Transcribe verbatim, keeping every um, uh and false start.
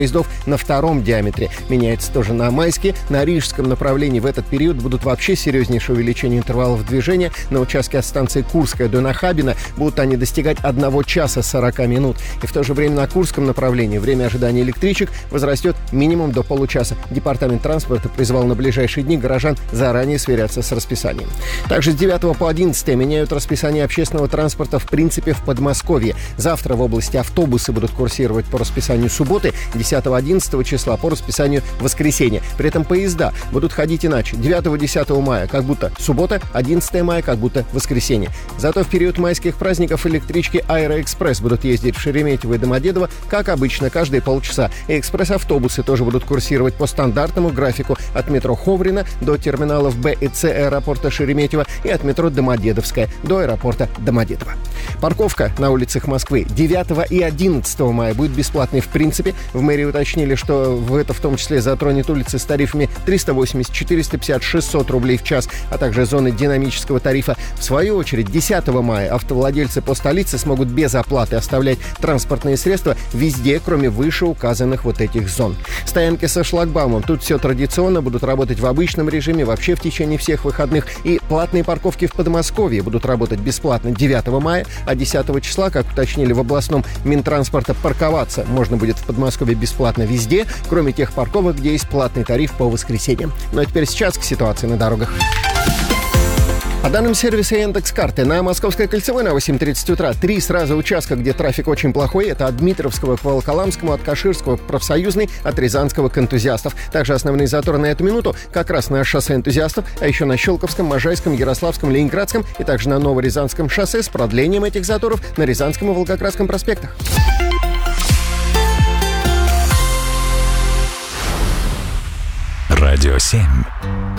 поездов на втором диаметре. Меняется тоже на майске. На рижском направлении в этот период будут вообще серьезнейшее увеличение интервалов движения. На участке от станции Курская до Нахабино будут они достигать одного часа сорока минут. И в то же время на Курском направлении время ожидания электричек возрастет минимум до получаса. Департамент транспорта призвал на ближайшие дни горожан заранее сверяться с расписанием. Также с девятого по одиннадцатое меняют расписание общественного транспорта в принципе в Подмосковье. Завтра в области автобусы будут курсировать по расписанию субботы, десятого-одиннадцатого числа по расписанию воскресенья. При этом поезда будут ходить иначе. девятого-десятого мая как будто суббота, одиннадцатого мая как будто воскресенье. Зато в период майских праздников электрички «Аэроэкспресс» будут ездить в Шереметьево и Домодедово, как обычно, каждые полчаса. И экспресс-автобусы тоже будут курсировать по стандартному графику от метро Ховрина до терминалов Б и С аэропорта Шереметьево и от метро Домодедовская до аэропорта Домодедово. Парковка на улицах Москвы девятого и одиннадцатого мая будет бесплатной в принципе. В мэрии уточнили, что в это в том числе затронет улицы с тарифами триста восемьдесят, четыреста пятьдесят, шестьсот рублей в час, а также зоны динамического тарифа. В свою очередь, десятого мая автовладельцы по столице смогут без оплаты оставлять транспортные средства везде, кроме вышеуказанных вот этих зон. Стоянки со шлагбаумом. Тут все традиционно, будут работать в обычном режиме вообще в течение всех выходных. И платные парковки в Подмосковье будут работать бесплатно девятого мая, а десятого числа, как уточнили в областном Минтранспорта, парковаться можно будет в Подмосковье бесплатно везде, кроме тех парковок, где есть платный тариф по воскресеньям. Ну а теперь сейчас к ситуации на дорогах. По данным сервиса Яндекс.Карты, на Московской кольцевой на восемь тридцать утра три сразу участка, где трафик очень плохой. Это от Дмитровского к Волоколамскому, от Каширского к Профсоюзной, от Рязанского к Энтузиастов. Также основные заторы на эту минуту как раз на шоссе Энтузиастов, а еще на Щелковском, Можайском, Ярославском, Ленинградском и также на Новорязанском шоссе с продлением этих заторов на Рязанском и Волгоградском проспектах. Радио семь.